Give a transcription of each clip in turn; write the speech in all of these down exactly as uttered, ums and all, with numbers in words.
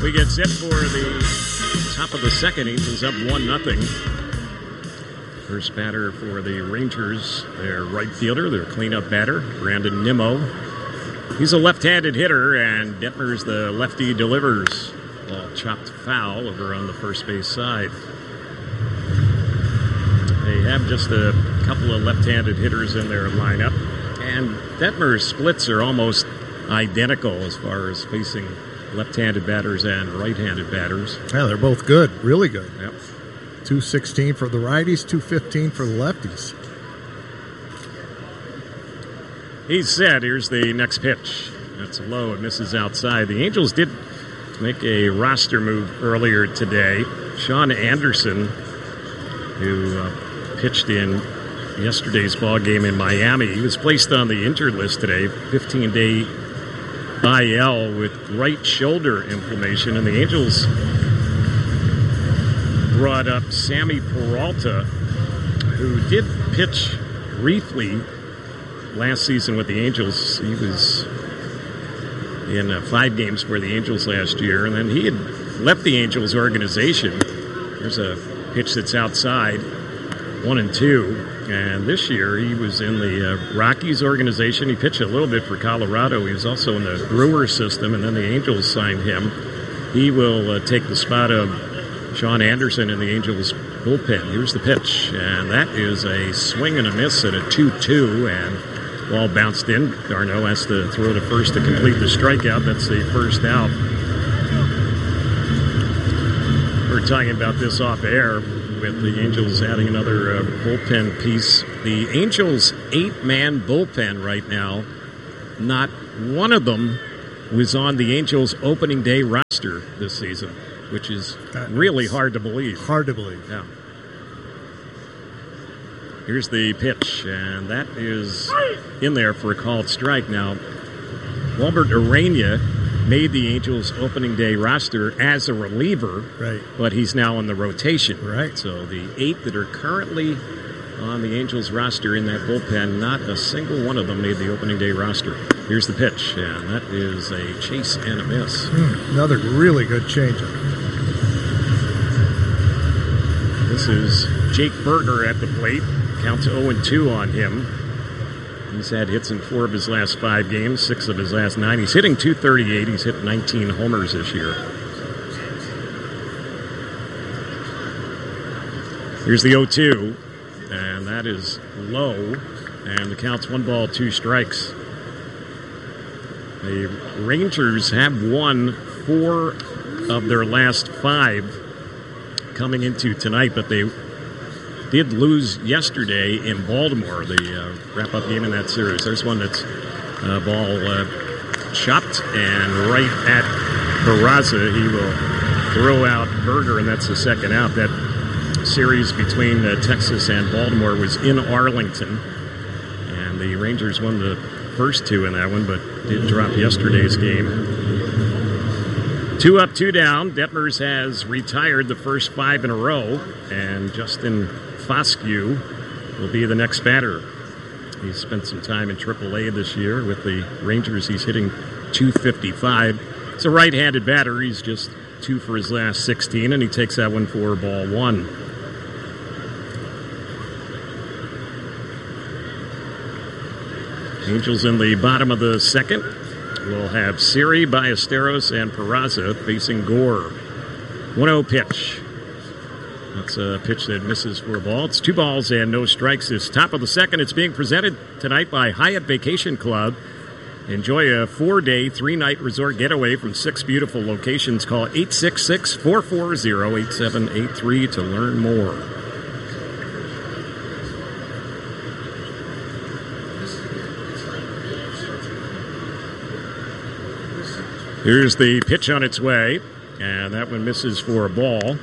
We get set for the top of the second. Angels up one nothing. First batter for the Rangers, their right fielder, their cleanup batter, Brandon Nimmo. He's a left-handed hitter, and Detmers, the lefty, delivers. Ball chopped foul over on the first base side. They have just a couple of left-handed hitters in their lineup, and Detmers' splits are almost identical as far as facing left-handed batters and right-handed batters. Yeah, they're both good, really good. Yep. two sixteen for the righties, two fifteen for the lefties. He's set. Here's the next pitch. That's low. It misses outside. The Angels did make a roster move earlier today. Sean Anderson, who uh, pitched in yesterday's ball game in Miami, he was placed on the injured list today, fifteen-day I L with right shoulder inflammation, and the Angels brought up Sammy Peralta, who did pitch briefly last season with the Angels. He was in uh, five games for the Angels last year, and then he had left the Angels organization. There's a pitch that's outside, one and two. And this year he was in the uh, Rockies organization. He pitched a little bit for Colorado. He was also in the Brewers system, and then the Angels signed him. He will uh, take the spot of Sean Anderson in the Angels bullpen. Here's the pitch, and that is a swing and a miss at a two two, and ball bounced in. Darno has to throw to first to complete the strikeout. That's the first out. We're talking about this off air with the Angels adding another uh, bullpen piece. The Angels' eight-man bullpen right now, not one of them was on the Angels' opening day roster this season, which is that really hard to believe. Hard to believe. Yeah. Here's the pitch, and that is in there for a called strike. Now, Walbert Arena made the Angels' opening day roster as a reliever, right? But he's now in the rotation. Right. So the eight that are currently on the Angels roster in that bullpen, not a single one of them made the opening day roster. Here's the pitch, and that is a chase and a miss. Hmm, another really good changeup. This is Jake Berger at the plate. Counts oh and two on him. He's had hits in four of his last five games, six of his last nine. He's hitting two thirty-eight. He's hit nineteen homers this year. Here's the oh two, and that is low, and the count's one ball, two strikes. The Rangers have won four of their last five coming into tonight, but they did lose yesterday in Baltimore, the uh, wrap-up game in that series. There's one that's uh, ball uh, chopped and right at Barraza. He will throw out Berger, and that's the second out. That series between uh, Texas and Baltimore was in Arlington, and the Rangers won the first two in that one, but did drop yesterday's game. Two up, two down. Detmers has retired the first five in a row, and Justin Foscue will be the next batter. He's spent some time in triple A this year with the Rangers. He's hitting two fifty-five. It's a right-handed batter. He's just two for his last sixteen, and he takes that one for ball one. Angels in the bottom of the second. We'll have Siri, Ballesteros, and Peraza facing Gore. one oh pitch. That's a pitch that misses for a ball. It's two balls and no strikes. This top of the second. It's being presented tonight by Hyatt Vacation Club. Enjoy a four-day, three-night resort getaway from six beautiful locations. Call eight six six, four four zero, eight seven eight three to learn more. Here's the pitch on its way, and that one misses for a ball.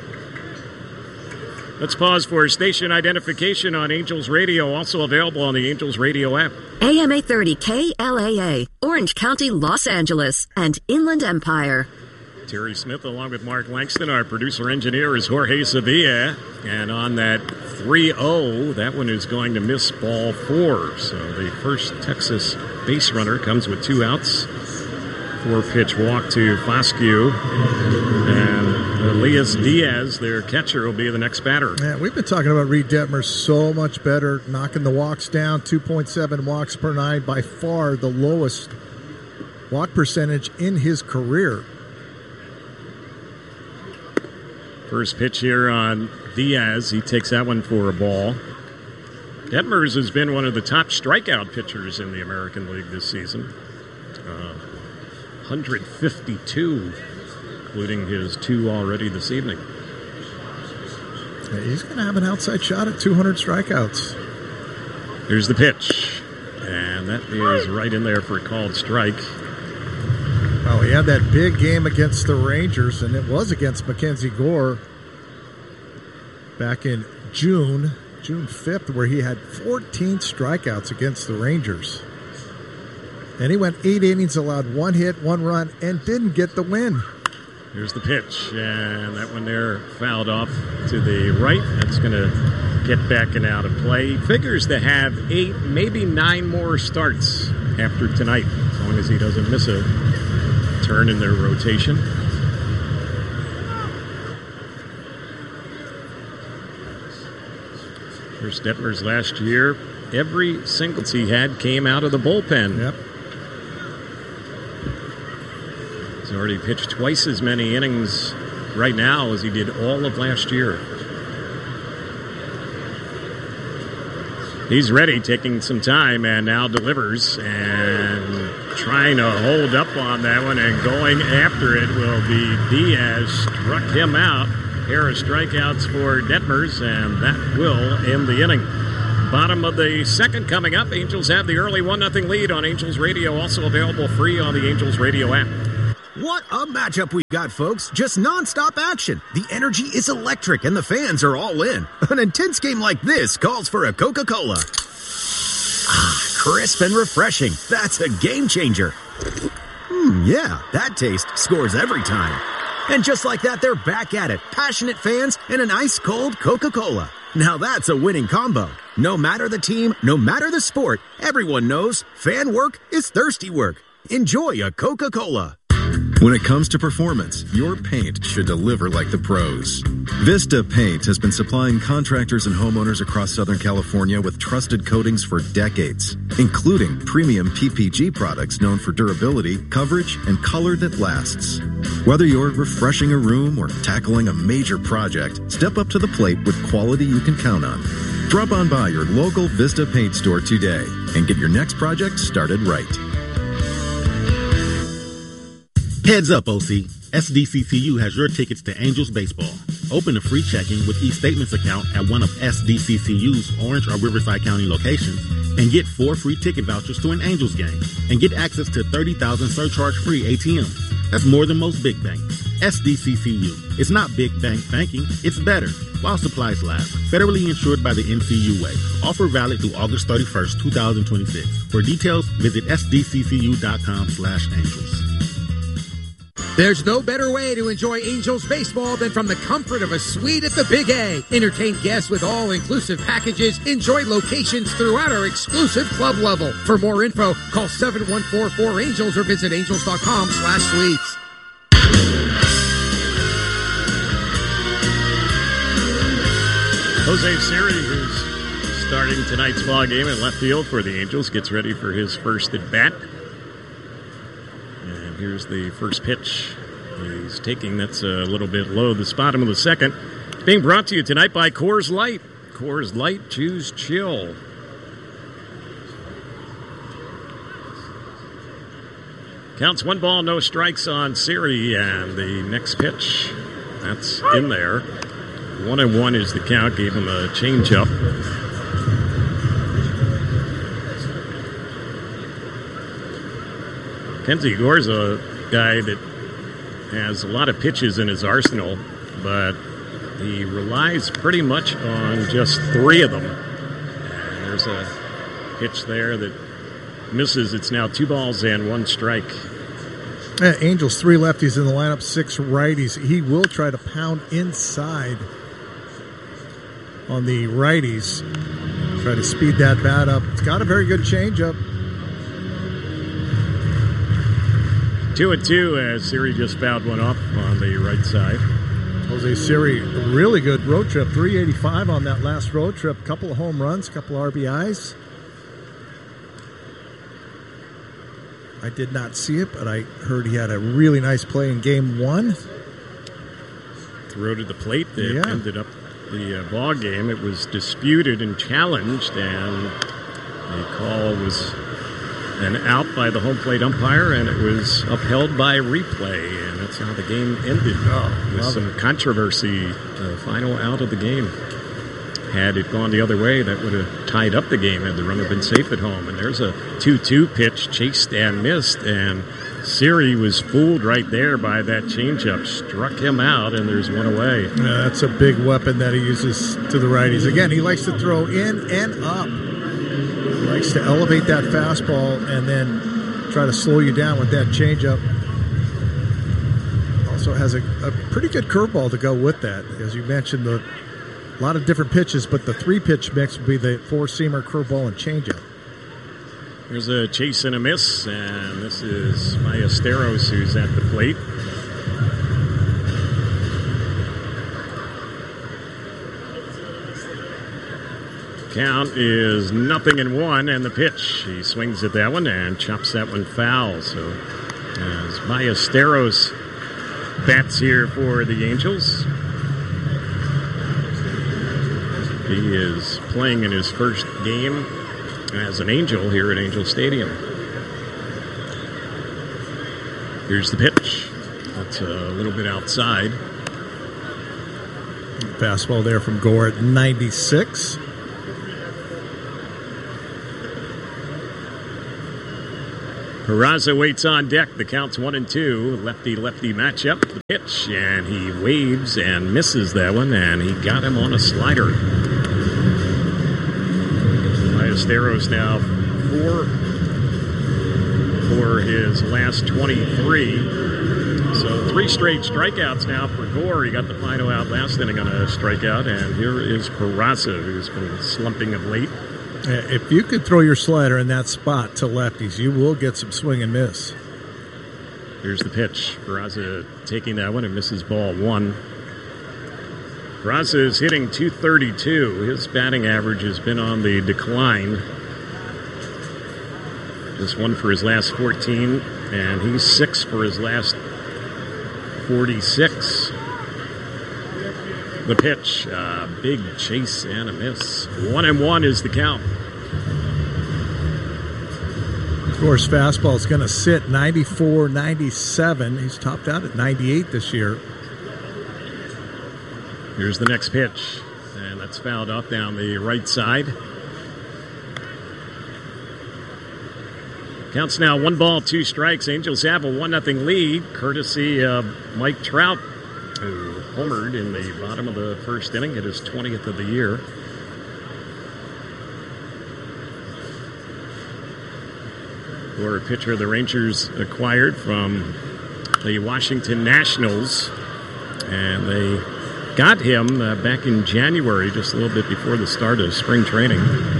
Let's pause for station identification on Angels Radio, also available on the Angels Radio app. A M eight thirty K L A A, Orange County, Los Angeles, and Inland Empire. Terry Smith along with Mark Langston. Our producer-engineer is Jorge Sevilla. And on that three oh, that one is going to miss ball four. So the first Texas base runner comes with two outs Four-pitch walk to Foscue. And Elias Diaz, their catcher, will be the next batter. Yeah, we've been talking about Reed Detmer so much better, knocking the walks down, two point seven walks per nine, by far the lowest walk percentage in his career. First pitch here on Diaz. He takes that one for a ball. Detmers has been one of the top strikeout pitchers in the American League this season. Uh, one hundred fifty-two, including his two already this evening. Yeah, he's going to have an outside shot at two hundred strikeouts. Here's the pitch. And that is right in there for a called strike. Well, he had that big game against the Rangers, and it was against Mackenzie Gore back in June, June fifth, where he had fourteen strikeouts against the Rangers. And he went eight innings, allowed one hit, one run, and didn't get the win. Here's the pitch, and that one there fouled off to the right. That's going to get back and out of play. He figures to have eight, maybe nine more starts after tonight, as long as he doesn't miss a turn in their rotation. Here's Detmers last year. Every singles he had came out of the bullpen. Yep. He's already pitched twice as many innings right now as he did all of last year. He's ready, taking some time, and now delivers, and trying to hold up on that one, and going after it will be Diaz. Struck him out. Pair of strikeouts for Detmers, and that will end the inning. Bottom of the second coming up. Angels have the early one nothing lead on Angels Radio, also available free on the Angels Radio app. What a matchup we got, folks. Just nonstop action. The energy is electric, and the fans are all in. An intense game like this calls for a Coca-Cola. Ah, crisp and refreshing. That's a game changer. Hmm, yeah, that taste scores every time. And just like that, they're back at it. Passionate fans and an ice-cold Coca-Cola. Now that's a winning combo. No matter the team, no matter the sport, everyone knows fan work is thirsty work. Enjoy a Coca-Cola. When it comes to performance, your paint should deliver like the pros. Vista Paint has been supplying contractors and homeowners across Southern California with trusted coatings for decades, including premium P P G products known for durability, coverage, and color that lasts. Whether you're refreshing a room or tackling a major project, step up to the plate with quality you can count on. Drop on by your local Vista Paint store today and get your next project started right. Heads up, O C. S D C C U has your tickets to Angels Baseball. Open a free checking with eStatements account at one of S D C C U's Orange or Riverside County locations and get four free ticket vouchers to an Angels game and get access to thirty thousand surcharge-free A T Ms. That's more than most big banks. S D C C U. It's not big bank banking, it's better. While supplies last. Federally insured by the N C U A. Offer valid through August thirty-first, twenty twenty-six. For details, visit sdccu.com slash angels. There's no better way to enjoy Angels baseball than from the comfort of a suite at the Big A. Entertain guests with all-inclusive packages. Enjoy locations throughout our exclusive club level. For more info, call seven one four four Angels or visit angels.com slash suites. Jose Siri, who's starting tonight's ball game in left field for the Angels, gets ready for his first at bat. And here's the first pitch he's taking. That's a little bit low. The bottom of the second. It's being brought to you tonight by Coors Light. Coors Light, choose chill. Counts one ball, no strikes on Siri, and the next pitch, that's in there. One and one is the count. Gave him a changeup. Kenzie Gore's a guy that has a lot of pitches in his arsenal, but he relies pretty much on just three of them. And there's a pitch there that misses. It's now two balls and one strike. Uh, Angels, three lefties in the lineup, six righties. He will try to pound inside on the righties. Try to speed that bat up. It's got a very good changeup. Two and two as Siri just fouled one off on the right side. Jose Siri, a really good road trip. three eighty-five on that last road trip. Couple of home runs, couple of R B Is. I did not see it, but I heard he had a really nice play in game one. Throw to the plate that Yeah. ended up the uh, ball game. It was disputed and challenged, and the call was an out by the home plate umpire, and it was upheld by replay, and that's how the game ended. Oh, with love some it. controversy, the final out of the game. Had it gone the other way, that would have tied up the game had the runner been safe at home. And there's a two two pitch, chased and missed, and Siri was fooled right there by that changeup. Struck him out, and there's one away. Yeah, that's a big weapon that he uses to the righties. Again, he likes to throw in and up. He likes to elevate that fastball and then try to slow you down with that changeup. Also has a, a pretty good curveball to go with that. As you mentioned, the, a lot of different pitches, but the three-pitch mix would be the four-seamer, curveball, and changeup. There's a chase and a miss, and this is Ballesteros who's at the plate. Count is nothing in one, and the pitch. He swings at that one and chops that one foul. So as Ballesteros bats here for the Angels. He is playing in his first game as an Angel here at Angel Stadium. Here's the pitch. That's a little bit outside. Fastball there from Gore at ninety-six. Peraza waits on deck. The count's one and two. Lefty-lefty matchup. The pitch, and he waves and misses that one, and he got him on a slider. Ballesteros now four for his last twenty-three. So three straight strikeouts now for Gore. He got the final out last inning on a strikeout, and here is Peraza, who's been slumping of late. If you could throw your slider in that spot to lefties, you will get some swing and miss. Here's the pitch. Peraza taking that one and misses ball one. Peraza is hitting two thirty-two. His batting average has been on the decline. Just one for his last fourteen, and he's six for his last forty-six. The pitch, uh, big chase and a miss. One and one is the count. Of course, fastball is going to sit ninety-four, ninety-seven. He's topped out at ninety-eight this year. Here's the next pitch, and that's fouled off down the right side. Counts now one ball, two strikes. Angels have a one nothing lead, courtesy of Mike Trout, who homered in the bottom of the first inning at his twentieth of the year. Or a pitcher the Rangers acquired from the Washington Nationals, and they got him uh, back in January, just a little bit before the start of spring training.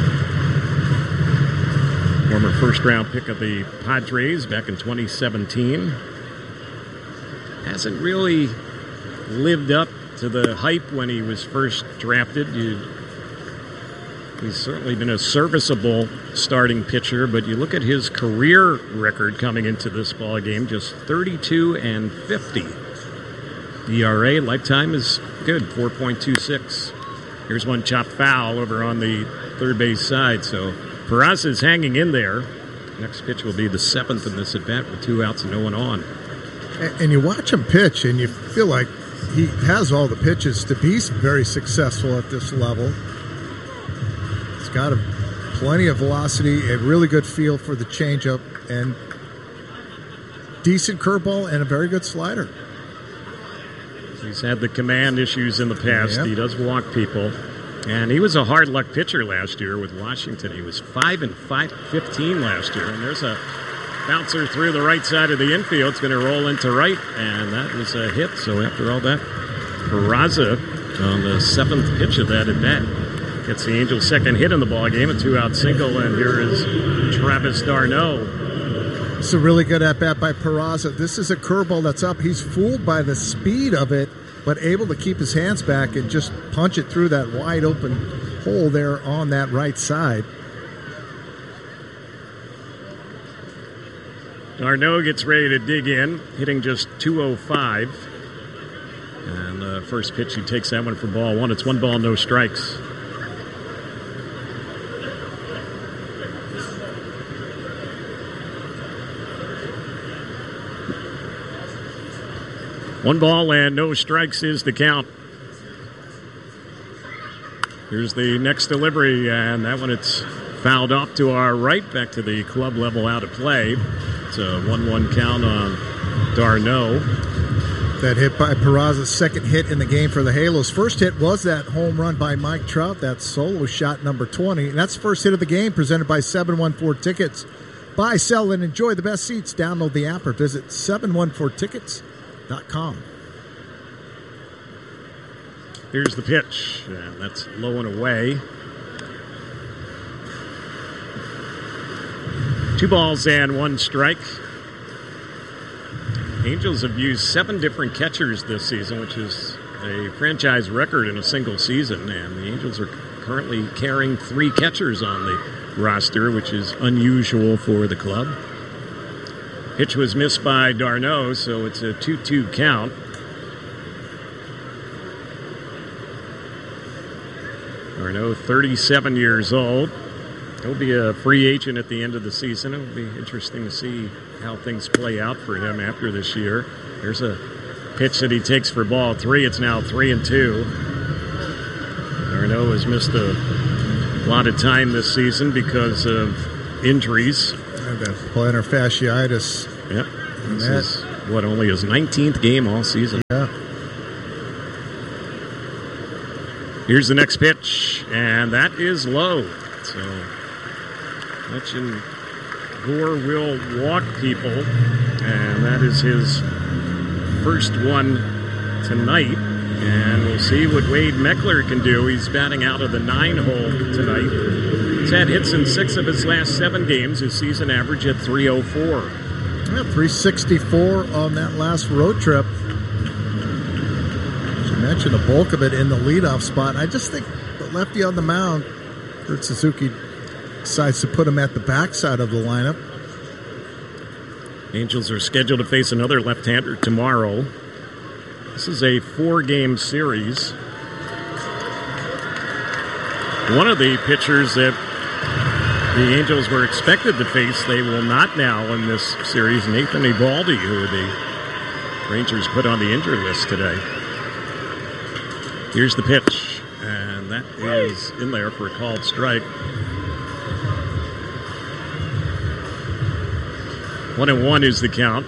Former first-round pick of the Padres back in twenty seventeen. Hasn't really lived up to the hype when he was first drafted. You, he's certainly been a serviceable starting pitcher, but you look at his career record coming into this ball game, just thirty-two and fifty. E R A lifetime is good, four point two six. Here's one chopped foul over on the third base side, so Peraza is hanging in there. Next pitch will be the seventh in this at bat with two outs and no one on. And you watch him pitch, and you feel like he has all the pitches to be very successful at this level. He's got a, plenty of velocity, a really good feel for the changeup, and decent curveball and a very good slider. He's had the command issues in the past. Yep. He does walk people. And he was a hard luck pitcher last year with Washington. He was five and five fifteen last year. And there's a bouncer through the right side of the infield. It's going to roll into right, and that was a hit. So after all that, Peraza on the seventh pitch of that at bat gets the Angels' second hit in the ball game, a two-out single. And here is Travis d'Arnaud. It's a really good at-bat by Peraza. This is a curveball that's up. He's fooled by the speed of it, but able to keep his hands back and just punch it through that wide-open hole there on that right side. d'Arnaud gets ready to dig in, hitting just two oh five. And the first pitch, he takes that one for ball one. It's one ball, no strikes. One ball and no strikes is the count. Here's the next delivery, and that one it's fouled off to our right, back to the club level out of play. It's a one one count on d'Arnaud. That hit by Peraza's second hit in the game for the Halos. First hit was that home run by Mike Trout, that solo shot number twenty. And that's the first hit of the game, presented by seven one four Tickets. Buy, sell, and enjoy the best seats. Download the app or visit seven one four tickets dot com. Here's the pitch, and that's low and away. Two balls and one strike. Angels have used seven different catchers this season, which is a franchise record in a single season, and the Angels are currently carrying three catchers on the roster, which is unusual for the club. Pitch was missed by d'Arnaud, so it's a two two count. d'Arnaud, thirty-seven years old. He'll be a free agent at the end of the season. It'll be interesting to see how things play out for him after this year. There's a pitch that he takes for ball three. It's now three and two. d'Arnaud has missed a lot of time this season because of injuries. And the plantar fasciitis. Yep. This that. is, what, only his nineteenth game all season. Yeah. Here's the next pitch, and that is low. So, mentioned Gore will walk people, and that is his first one tonight. And we'll see what Wade Meckler can do. He's batting out of the nine hole tonight. He's had hits in six of his last seven games. His season average at three oh four. Yeah, three sixty-four on that last road trip. As you mentioned, the bulk of it in the leadoff spot. I just think the lefty on the mound, Kurt Suzuki, decides to put him at the backside of the lineup. Angels are scheduled to face another left-hander tomorrow. This is a four-game series. One of the pitchers that the Angels were expected to face, they will not now in this series, Nathan Eovaldi, who the Rangers put on the injured list today. Here's the pitch, and that is in there for a called strike. One and one is the count.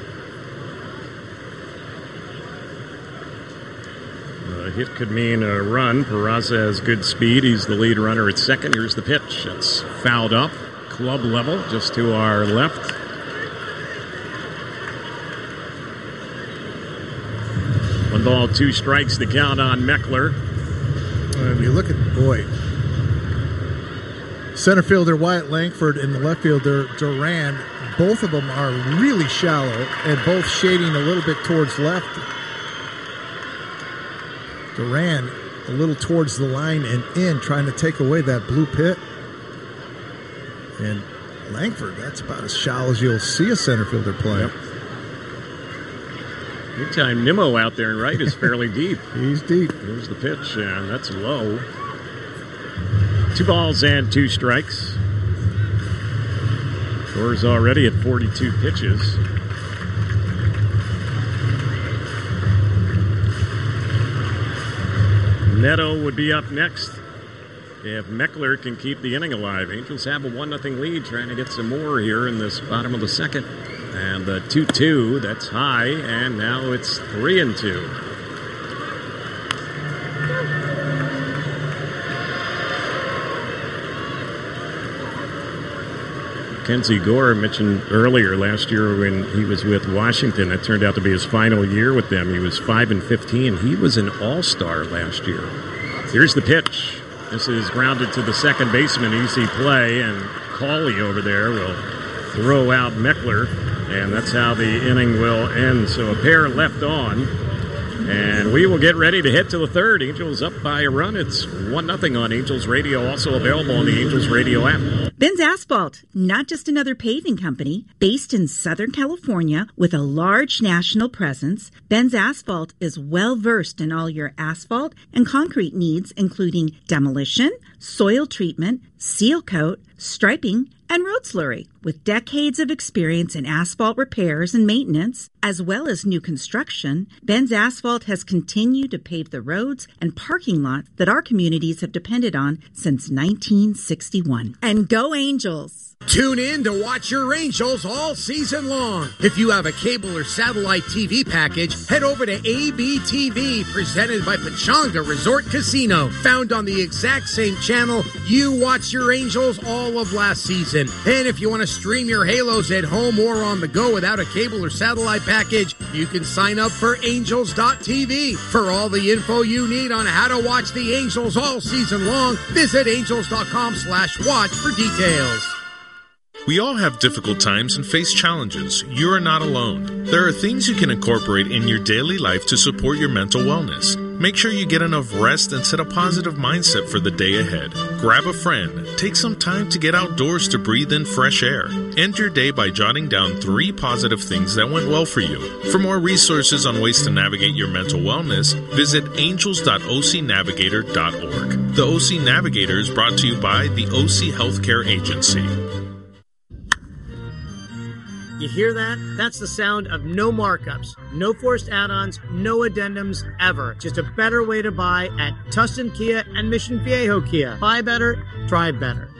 The hit could mean a run. Peraza has good speed. He's the lead runner at second. Here's the pitch. It's fouled up. Club level, just to our left. One ball, two strikes, the count on Meckler. And you look at, boy, center fielder Wyatt Langford and the left fielder Duran, both of them are really shallow and both shading a little bit towards left. Duran a little towards the line and in, trying to take away that blue pit. And Langford, that's about as shallow as you'll see a center fielder play. Yep. Anytime Nimmo out there and right is fairly deep. He's deep. Here's the pitch, and that's low. Two balls and two strikes. Gore's already at forty-two pitches. Neto would be up next if Meckler can keep the inning alive. Angels have a one nothing lead, trying to get some more here in this bottom of the second. And the two two, that's high, and now it's three and two. Kenzie Gore mentioned earlier last year when he was with Washington, it turned out to be his final year with them. He was five and fifteen. He was an all-star last year. Here's the pitch. This is grounded to the second baseman, easy play, and Cawley over there will throw out Meckler, and that's how the inning will end. So a pair left on, and we will get ready to head to the third. Angels up by a run. It's one nothing on Angels Radio, also available on the Angels Radio app. Ben's Asphalt, not just another paving company. Based in Southern California with a large national presence, Ben's Asphalt is well versed in all your asphalt and concrete needs, including demolition, soil treatment, seal coat, striping, and road slurry. With decades of experience in asphalt repairs and maintenance, as well as new construction, Ben's Asphalt has continued to pave the roads and parking lots that our communities have depended on since nineteen sixty-one. And go Angels! Tune in to watch your Angels all season long. If you have a cable or satellite T V package, head over to A B T V, presented by Pechanga Resort Casino. Found on the exact same channel you watched your Angels all of last season. And if you want to stream your Halos at home or on the go without a cable or satellite package, you can sign up for Angels dot T V. For all the info you need on how to watch the Angels all season long, visit Angels dot com slash watch for details. We all have difficult times and face challenges. You are not alone. There are things you can incorporate in your daily life to support your mental wellness. Make sure you get enough rest and set a positive mindset for the day ahead. Grab a friend. Take some time to get outdoors to breathe in fresh air. End your day by jotting down three positive things that went well for you. For more resources on ways to navigate your mental wellness, visit angels dot o c navigator dot org. The O C Navigator is brought to you by the O C Healthcare Agency. You hear that? That's the sound of no markups, no forced add-ons, no addendums ever. Just a better way to buy at Tustin Kia and Mission Viejo Kia. Buy better, drive better.